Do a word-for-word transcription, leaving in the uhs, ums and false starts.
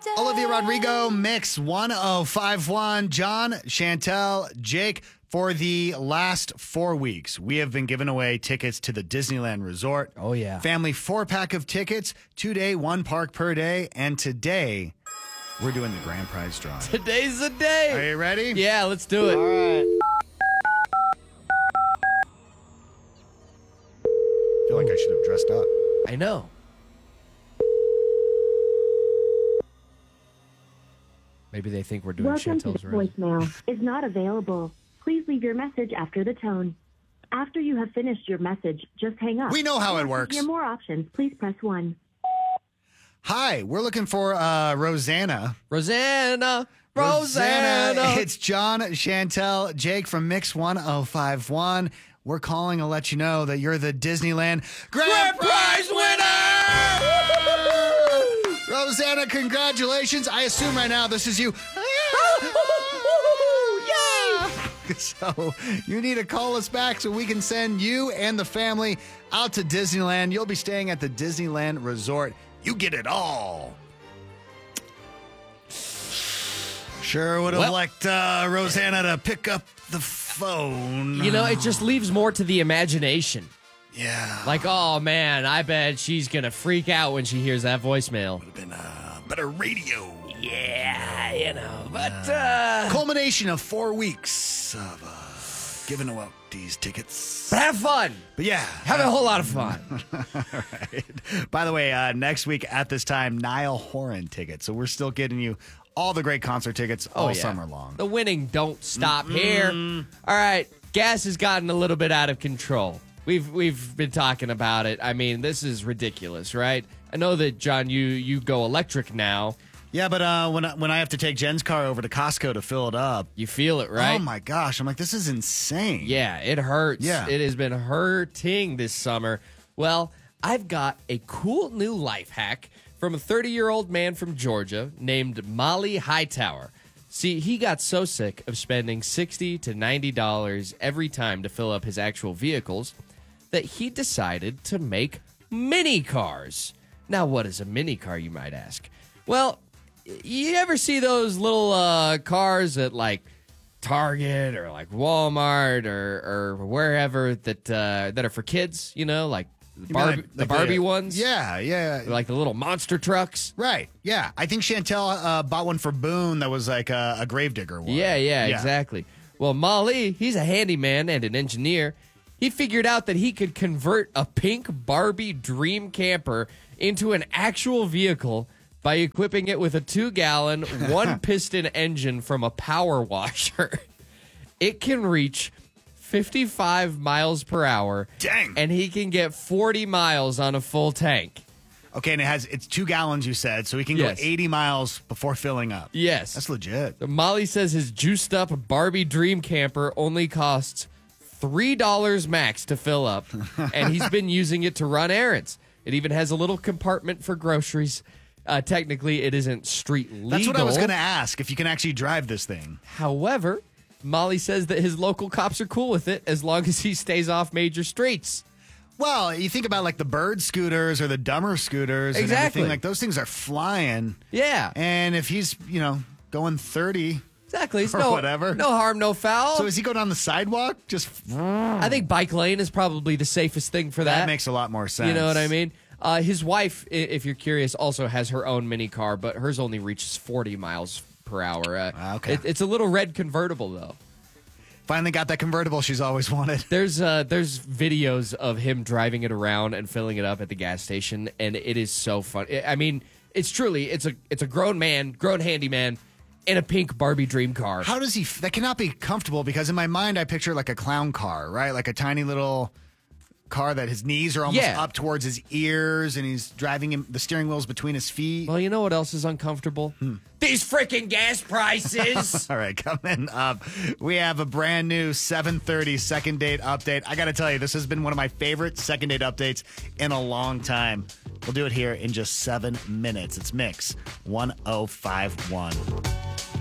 Olivia Rodrigo, Mix one oh five one. John, Chantel, Jake, for the last four weeks, we have been giving away tickets to the Disneyland Resort. Oh, yeah. Family four-pack of tickets, two-day, one park per day. And today, we're doing the grand prize drawing. Today's the day. Are you ready? Yeah, let's do it. All right. I feel like I should have dressed up. I know. Maybe they think we're doing Welcome Chantel's to the Rose. voicemail. Is not available. Please leave your message after the tone. After you have finished your message, just hang up. We know how it To works. hear more options, please press one. Hi, we're looking for uh, Rosanna. Rosanna. Rosanna. It's John, Chantel, Jake from Mix one oh five one. We're calling to let you know that you're the Disneyland Grand, Grand Prize winner! Rosanna, congratulations. I assume right now this is you. Yay! So you need to call us back so we can send you and the family out to Disneyland. You'll be staying at the Disneyland Resort. You get it all. Sure would have Well- liked uh, Rosanna to pick up the phone. You know, it just leaves more to the imagination. Yeah. Like, oh, man, I bet she's going to freak out when she hears that voicemail. Would have been a better radio. Yeah, you know, but, uh... Culmination of four weeks of uh, giving out these tickets. But have fun. But yeah. Have a whole lot of fun. All right. By the way, uh, next week at this time, Niall Horan tickets. So we're still getting you all the great concert tickets all Oh, yeah. summer long. The winning don't stop here. All right, gas has gotten a little bit out of control. We've we've been talking about it. I mean, this is ridiculous, right? I know that, John, you you go electric now. Yeah, but uh, when I, when I have to take Jen's car over to Costco to fill it up, You feel it, right? oh my gosh, I'm like, this is insane. Yeah, it hurts. Yeah. It has been hurting this summer. Well, I've got a cool new life hack from a thirty-year-old man from Georgia named Molly Hightower. See, he got so sick of spending sixty to ninety dollars every time to fill up his actual vehicles that he decided to make mini cars. Now, what is a mini car, you might ask? Well, you ever see those little uh, cars at like Target or like Walmart or, or wherever that uh, that are for kids? You know, like the You mean Barbie, like- the like Barbie ones. Yeah, yeah. Like the little monster trucks. Right, yeah. I think Chantel uh, bought one for Boone that was like a, a gravedigger one. Yeah, yeah, exactly. Well, Molly, he's a handyman and an engineer. He figured out that he could convert a pink Barbie dream camper into an actual vehicle by equipping it with a two-gallon, one-piston engine from a power washer. It can reach fifty-five miles per hour. Dang. And he can get forty miles on a full tank. Okay, and it has it's two gallons, you said, so he can Yes. go eighty miles before filling up. Yes. That's legit. Molly says his juiced up Barbie dream camper only costs three dollars max to fill up, and he's been using it to run errands. It even has a little compartment for groceries. Uh, technically, it isn't street legal. That's what I was going to ask, if you can actually drive this thing. However, Molly says that his local cops are cool with it as long as he stays off major streets. Well, you think about like the bird scooters or the dumber scooters and Exactly. everything. Like those things are flying. Yeah, And if he's, you know, going thirty, exactly. It's or no, whatever. no harm, no foul. so is he going on the sidewalk? Just I think bike lane is probably the safest thing for that. that makes a lot more sense. You know what I mean? Uh, his wife, i- if you're curious, also has her own mini car, but hers only reaches forty miles per hour. Uh, Ah, okay. it- it's a little red convertible, though. Finally got that convertible she's always wanted. There's uh, there's videos of him driving it around and filling it up at the gas station, and it is so fun. I I mean, it's truly it's a it's a grown man, grown handyman, in a pink Barbie dream car. How does he? f- That cannot be comfortable because in my mind I picture like a clown car, right? Like a tiny little car that his knees are almost Yeah. up towards his ears, and he's driving him. The steering wheel's between his feet. Well, you know what else is uncomfortable? These freaking gas prices. All right, coming up, we have a brand new seven thirty second date update. I got to tell you, this has been one of my favorite second date updates in a long time. We'll do it here in just seven minutes. It's Mix one oh five one.